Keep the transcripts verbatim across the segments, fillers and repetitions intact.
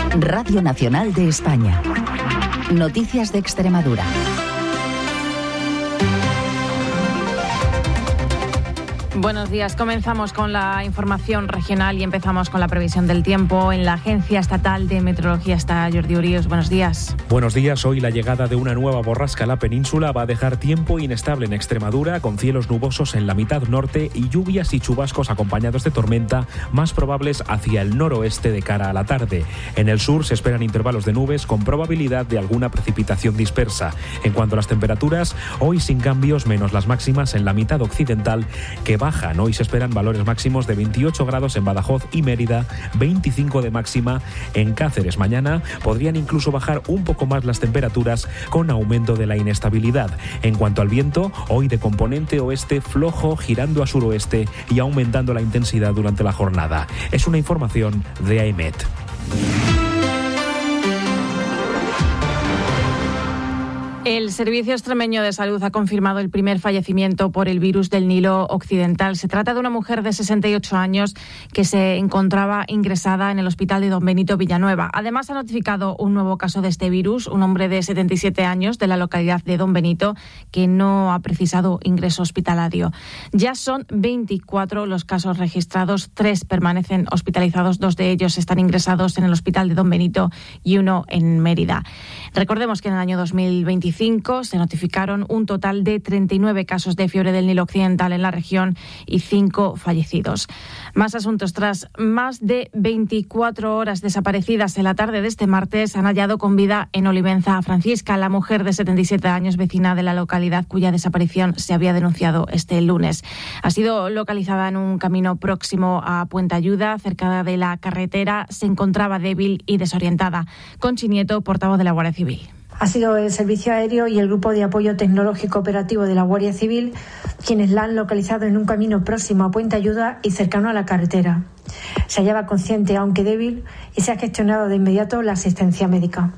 Radio Nacional de España. Noticias de Extremadura. Buenos días. Comenzamos con la información regional y empezamos con la previsión del tiempo. En la Agencia Estatal de Meteorología está Jordi Urios. Buenos días. Buenos días. Hoy la llegada de una nueva borrasca a la península va a dejar tiempo inestable en Extremadura, con cielos nubosos en la mitad norte y lluvias y chubascos acompañados de tormenta, más probables hacia el noroeste de cara a la tarde. En el sur se esperan intervalos de nubes con probabilidad de alguna precipitación dispersa. En cuanto a las temperaturas, hoy sin cambios, menos las máximas en la mitad occidental, que bajan. Hoy se esperan valores máximos de veintiocho grados en Badajoz y Mérida, veinticinco de máxima en Cáceres. Mañana podrían incluso bajar un poco más las temperaturas con aumento de la inestabilidad. En cuanto al viento, hoy de componente oeste flojo, girando a suroeste y aumentando la intensidad durante la jornada. Es una información de AEMET. El Servicio Extremeño de Salud ha confirmado el primer fallecimiento por el virus del Nilo Occidental. Se trata de una mujer de sesenta y ocho años que se encontraba ingresada en el hospital de Don Benito Villanueva. Además, ha notificado un nuevo caso de este virus, un hombre de setenta y siete años de la localidad de Don Benito, que no ha precisado ingreso hospitalario. Ya son veinticuatro los casos registrados, tres permanecen hospitalizados, dos de ellos están ingresados en el hospital de Don Benito y uno en Mérida. Recordemos que en el año dos mil veinticinco se notificaron un total de treinta y nueve casos de fiebre del Nilo Occidental en la región y cinco fallecidos. Más asuntos. Tras más de veinticuatro horas desaparecidas en la tarde de este martes, han hallado con vida en Olivenza a Francisca, la mujer de setenta y siete años, vecina de la localidad cuya desaparición se había denunciado este lunes. Ha sido localizada en un camino próximo a Puente Ayuda, cerca de la carretera. Se encontraba débil y desorientada. Conchi Nieto, portavoz de la Guardia Civil. Ha sido el Servicio Aéreo y el Grupo de Apoyo Tecnológico Operativo de la Guardia Civil quienes la han localizado en un camino próximo a Puente Ayuda y cercano a la carretera. Se hallaba consciente, aunque débil, y se ha gestionado de inmediato la asistencia médica.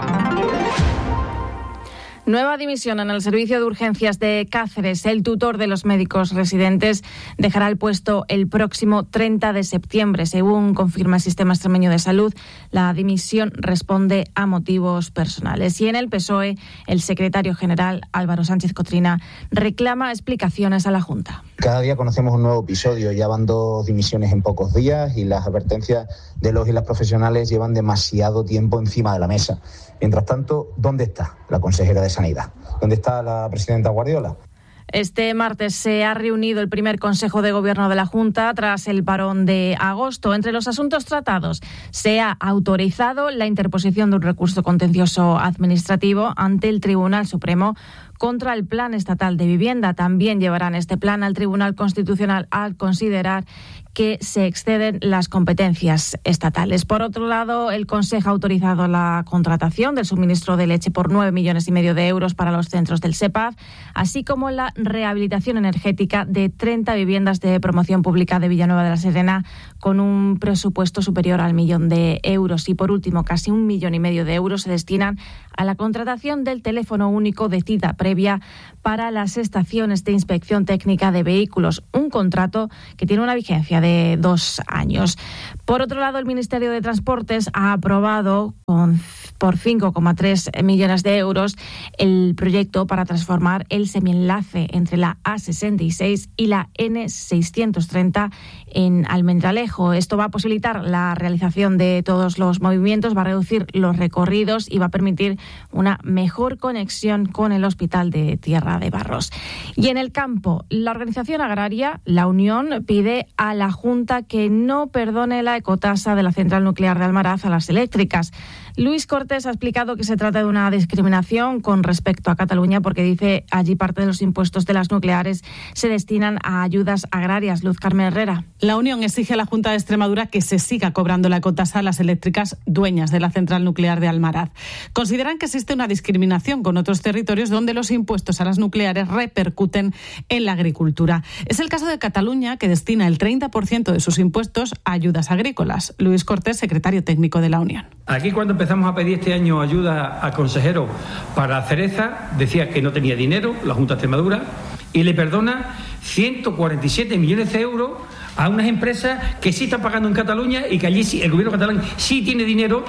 Nueva dimisión en el servicio de urgencias de Cáceres. El tutor de los médicos residentes dejará el puesto el próximo treinta de septiembre. Según confirma el Sistema Extremeño de Salud, la dimisión responde a motivos personales. Y en el P S O E, el secretario general Álvaro Sánchez Cotrina reclama explicaciones a la Junta. Cada día conocemos un nuevo episodio. Ya van dos dimisiones en pocos días y las advertencias de los y las profesionales llevan demasiado tiempo encima de la mesa. Mientras tanto, ¿dónde está la consejera de Sanidad? ¿Dónde está la presidenta Guardiola? Este martes se ha reunido el primer Consejo de Gobierno de la Junta tras el parón de agosto. Entre los asuntos tratados se ha autorizado la interposición de un recurso contencioso administrativo ante el Tribunal Supremo contra el Plan Estatal de Vivienda. También llevarán este plan al Tribunal Constitucional al considerar que se exceden las competencias estatales. Por otro lado, el Consejo ha autorizado la contratación del suministro de leche por nueve millones y medio de euros para los centros del SEPAF, así como la rehabilitación energética de treinta viviendas de promoción pública de Villanueva de la Serena con un presupuesto superior al millón de euros. Y por último, casi un millón y medio de euros se destinan a la contratación del teléfono único de cita previa para las estaciones de inspección técnica de vehículos, un contrato que tiene una vigencia de dos años. Por otro lado, el Ministerio de Transportes ha aprobado con, por cinco coma tres millones de euros el proyecto para transformar el semienlace entre la A sesenta y seis y la N seiscientos treinta en Almendralejo. Esto va a posibilitar la realización de todos los movimientos, va a reducir los recorridos y va a permitir una mejor conexión con el Hospital de Tierra de Barros. Y en el campo, la organización agraria, la Unión, pide a la Junta que no perdone la ecotasa de la central nuclear de Almaraz a las eléctricas. Luis Cortés ha explicado que se trata de una discriminación con respecto a Cataluña porque dice allí parte de los impuestos de las nucleares se destinan a ayudas agrarias. Luz Carmen Herrera. La Unión exige a la Junta de Extremadura que se siga cobrando la ecotasa a las eléctricas dueñas de la central nuclear de Almaraz. Consideran que existe una discriminación con otros territorios donde los impuestos a las nucleares repercuten en la agricultura. Es el caso de Cataluña, que destina el treinta por ciento de sus impuestos a ayudas agrícolas. Luis Cortés, secretario técnico de la Unión. Aquí cuando empezamos a pedir este año ayuda al consejero para cereza, decía que no tenía dinero, la Junta de Extremadura, y le perdona ciento cuarenta y siete millones de euros a unas empresas que sí están pagando en Cataluña y que allí sí, el gobierno catalán sí tiene dinero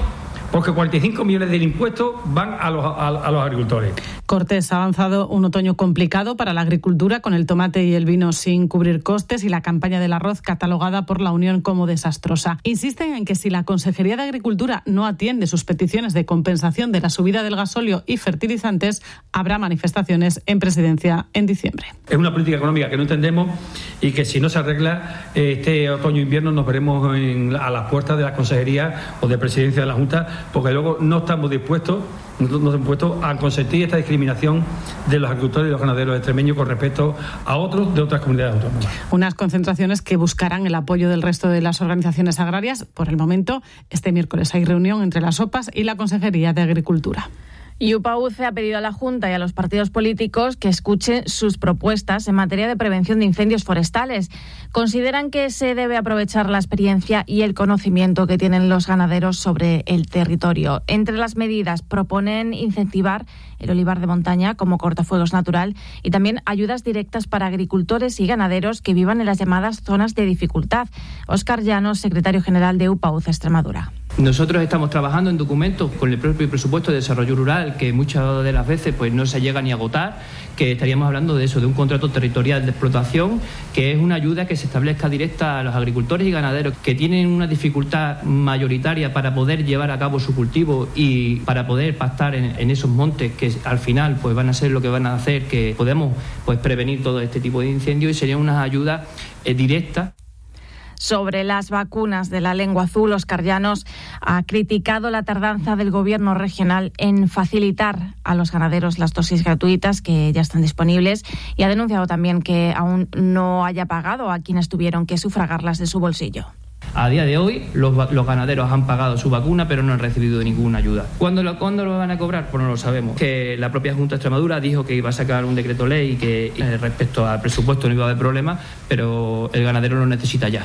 porque cuarenta y cinco millones del impuesto van a los, a, a los agricultores. Cortes ha avanzado un otoño complicado para la agricultura, con el tomate y el vino sin cubrir costes y la campaña del arroz catalogada por la Unión como desastrosa. Insisten en que si la Consejería de Agricultura no atiende sus peticiones de compensación de la subida del gasóleo y fertilizantes, habrá manifestaciones en Presidencia en diciembre. Es una política económica que no entendemos y que si no se arregla este otoño-invierno nos veremos en, a las puertas de la Consejería o de Presidencia de la Junta, porque luego no estamos dispuestos no estamos dispuestos a consentir esta discriminación de los agricultores y los ganaderos extremeños con respecto a otros de otras comunidades autónomas. Unas concentraciones que buscarán el apoyo del resto de las organizaciones agrarias. Por el momento, este miércoles hay reunión entre las O P As y la Consejería de Agricultura. Y UPAUCE ha pedido a la Junta y a los partidos políticos que escuchen sus propuestas en materia de prevención de incendios forestales. Consideran que se debe aprovechar la experiencia y el conocimiento que tienen los ganaderos sobre el territorio. Entre las medidas proponen incentivar el olivar de montaña como cortafuegos natural y también ayudas directas para agricultores y ganaderos que vivan en las llamadas zonas de dificultad. Óscar Llanos, secretario general de UPAUCE Extremadura. Nosotros estamos trabajando en documentos con el propio presupuesto de desarrollo rural que muchas de las veces pues no se llega ni a agotar, que estaríamos hablando de eso, de un contrato territorial de explotación, que es una ayuda que se establezca directa a los agricultores y ganaderos que tienen una dificultad mayoritaria para poder llevar a cabo su cultivo y para poder pastar en, en esos montes que al final pues van a ser lo que van a hacer que podamos pues prevenir todo este tipo de incendios, y serían unas ayudas eh, directas. Sobre las vacunas de la lengua azul, Óscar Llanos ha criticado la tardanza del Gobierno regional en facilitar a los ganaderos las dosis gratuitas que ya están disponibles, y ha denunciado también que aún no haya pagado a quienes tuvieron que sufragarlas de su bolsillo. A día de hoy los, los ganaderos han pagado su vacuna pero no han recibido ninguna ayuda. ¿Cuándo lo, ¿Cuándo lo van a cobrar? Pues no lo sabemos. Que la propia Junta de Extremadura dijo que iba a sacar un decreto ley que eh, respecto al presupuesto no iba a haber problema, pero el ganadero lo necesita ya.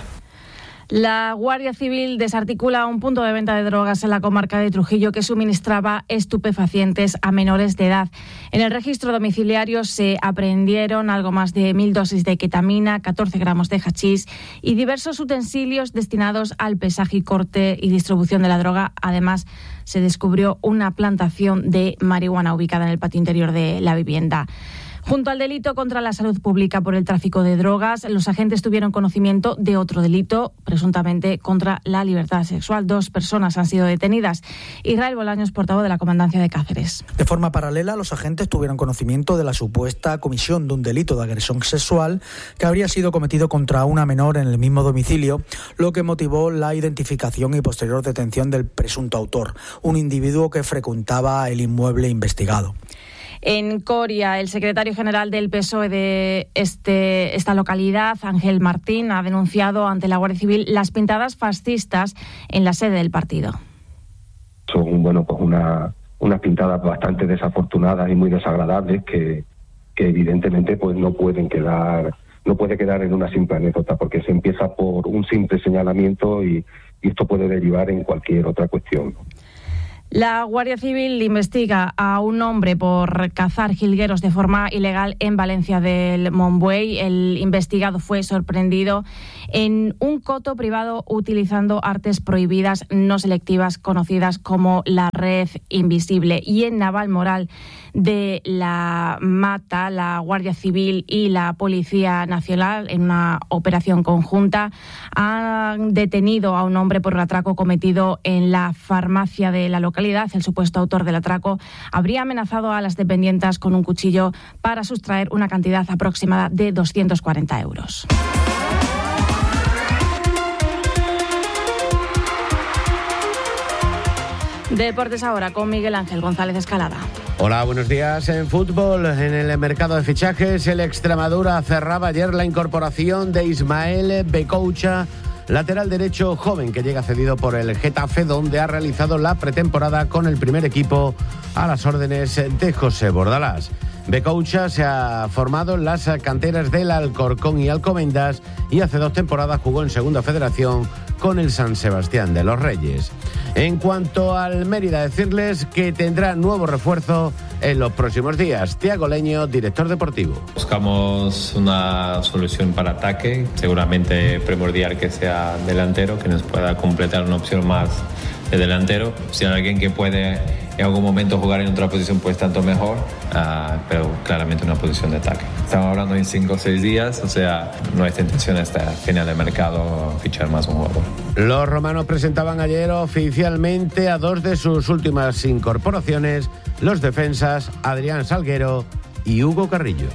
La Guardia Civil desarticula un punto de venta de drogas en la comarca de Trujillo que suministraba estupefacientes a menores de edad. En el registro domiciliario se aprehendieron algo más de mil dosis de ketamina, catorce gramos de hachís y diversos utensilios destinados al pesaje y corte y distribución de la droga. Además, se descubrió una plantación de marihuana ubicada en el patio interior de la vivienda. Junto al delito contra la salud pública por el tráfico de drogas, los agentes tuvieron conocimiento de otro delito, presuntamente contra la libertad sexual. Dos personas han sido detenidas. Israel Bolaños, portavoz de la Comandancia de Cáceres. De forma paralela, los agentes tuvieron conocimiento de la supuesta comisión de un delito de agresión sexual que habría sido cometido contra una menor en el mismo domicilio, lo que motivó la identificación y posterior detención del presunto autor, un individuo que frecuentaba el inmueble investigado. En Coria, el secretario general del P S O E de este, esta localidad, Ángel Martín, ha denunciado ante la Guardia Civil las pintadas fascistas en la sede del partido. Son bueno, pues una, unas pintadas bastante desafortunadas y muy desagradables que, que evidentemente pues no pueden quedar, no puede quedar en una simple anécdota, porque se empieza por un simple señalamiento y, y esto puede derivar en cualquier otra cuestión. La Guardia Civil investiga a un hombre por cazar jilgueros de forma ilegal en Valencia del Monbuey. El investigado fue sorprendido en un coto privado utilizando artes prohibidas no selectivas conocidas como la red invisible. Y en Navalmoral de la Mata, la Guardia Civil y la Policía Nacional, en una operación conjunta, han detenido a un hombre por un atraco cometido en la farmacia de la localidad. El supuesto autor del atraco habría amenazado a las dependientas con un cuchillo para sustraer una cantidad aproximada de doscientos cuarenta euros. Deportes ahora con Miguel Ángel González Escalada. Hola, buenos días. En fútbol, en el mercado de fichajes, el Extremadura cerraba ayer la incorporación de Ismael Becoucha, lateral derecho joven que llega cedido por el Getafe, donde ha realizado la pretemporada con el primer equipo a las órdenes de José Bordalás. Becoucha se ha formado en las canteras del Alcorcón y Alcobendas y hace dos temporadas jugó en Segunda Federación con el San Sebastián de los Reyes. En cuanto al Mérida, decirles que tendrá nuevo refuerzo en los próximos días. Tiago Leño, director deportivo. Buscamos una solución para ataque, seguramente primordial que sea delantero, que nos pueda completar una opción más de delantero. Si hay alguien que puede en algún momento jugar en otra posición, pues tanto mejor, uh, pero claramente una posición de ataque. Estamos hablando en cinco o seis días, o sea, nuestra intención hasta final del mercado fichar más un jugador. Los romanos presentaban ayer oficialmente a dos de sus últimas incorporaciones, los defensas Adrián Salguero y Hugo Carrillo.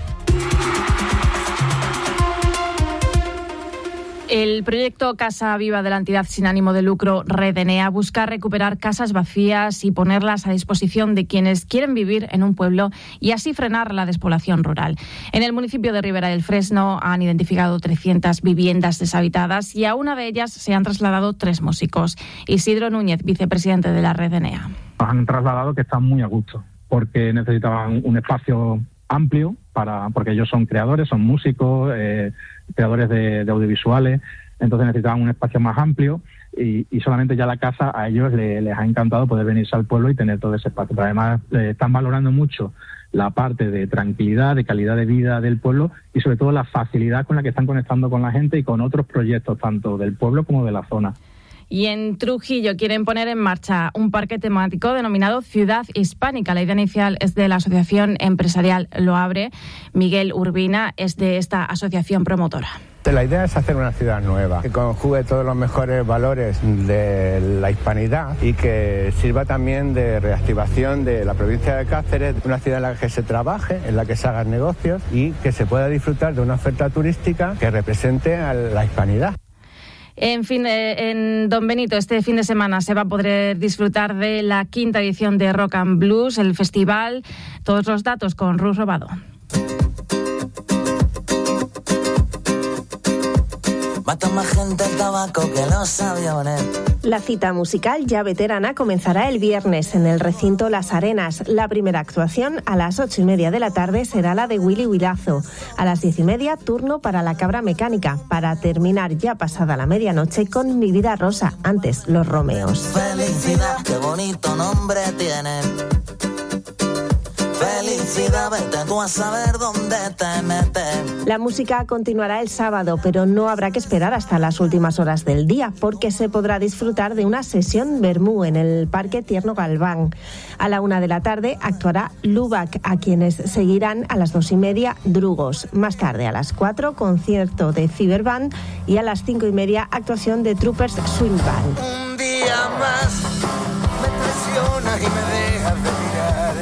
El proyecto Casa Viva de la entidad sin ánimo de lucro Redenea busca recuperar casas vacías y ponerlas a disposición de quienes quieren vivir en un pueblo y así frenar la despoblación rural. En el municipio de Ribera del Fresno han identificado trescientas viviendas deshabitadas y a una de ellas se han trasladado tres músicos. Isidro Núñez, vicepresidente de la Redenea. Nos han trasladado que están muy a gusto porque necesitaban un espacio amplio para porque ellos son creadores, son músicos, eh, creadores de, de audiovisuales, entonces necesitaban un espacio más amplio y, y solamente ya la casa a ellos le, les ha encantado poder venirse al pueblo y tener todo ese espacio. Pero además eh, están valorando mucho la parte de tranquilidad, de calidad de vida del pueblo y sobre todo la facilidad con la que están conectando con la gente y con otros proyectos tanto del pueblo como de la zona. Y en Trujillo quieren poner en marcha un parque temático denominado Ciudad Hispánica. La idea inicial es de la Asociación Empresarial Lo Abre. Miguel Urbina es de esta asociación promotora. La idea es hacer una ciudad nueva, que conjugue todos los mejores valores de la hispanidad y que sirva también de reactivación de la provincia de Cáceres, una ciudad en la que se trabaje, en la que se hagan negocios y que se pueda disfrutar de una oferta turística que represente a la hispanidad. En fin, en Don Benito, este fin de semana se va a poder disfrutar de la quinta edición de Rock and Blues, el festival. Todos los datos con Ruth Robado. Mata más gente el tabaco que los aviones. La cita musical ya veterana comenzará el viernes en el recinto Las Arenas. La primera actuación a las ocho y media de la tarde será la de Willy Huilazo. A las diez y media, turno para La Cabra Mecánica, para terminar ya pasada la medianoche con Mi Vida Rosa, antes Los Romeos. Felicidad, qué bonito nombre tiene. Felicidad, vete tú a saber dónde te metes. La música continuará el sábado, pero no habrá que esperar hasta las últimas horas del día, porque se podrá disfrutar de una sesión vermú en el Parque Tierno Galván. A la una de la tarde actuará Lubac, a quienes seguirán a las dos y media Drugos. Más tarde, a las cuatro, concierto de Cyberband y a las cinco y media actuación de Troopers Swing Band. Un día más me presiona y me dejas de mirar.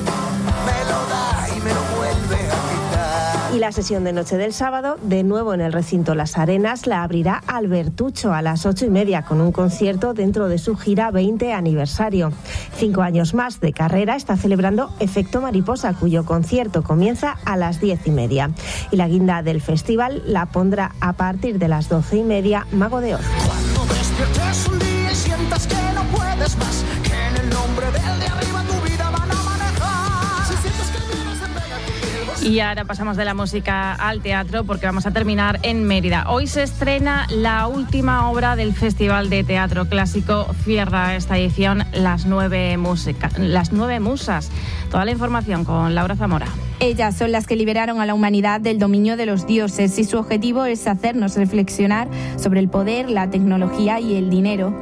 Y la sesión de noche del sábado, de nuevo en el recinto Las Arenas, la abrirá Albertucho a las ocho y media con un concierto dentro de su gira veinte aniversario. Cinco años más de carrera está celebrando Efecto Mariposa, cuyo concierto comienza a las diez y media. Y la guinda del festival la pondrá a partir de las doce y media Mago de Oz. Cuando despiertes un día y sientas que no puedes más, que en el nombre del de arriba tu vida van a manejar. Si sientes que el miedo se pega a tu piel. Y ahora pasamos de la música al teatro porque vamos a terminar en Mérida. Hoy se estrena la última obra del Festival de Teatro Clásico. Cierra esta edición Las Nueve, música, las nueve Musas. Toda la información con Laura Zamora. Ellas son las que liberaron a la humanidad del dominio de los dioses y su objetivo es hacernos reflexionar sobre el poder, la tecnología y el dinero.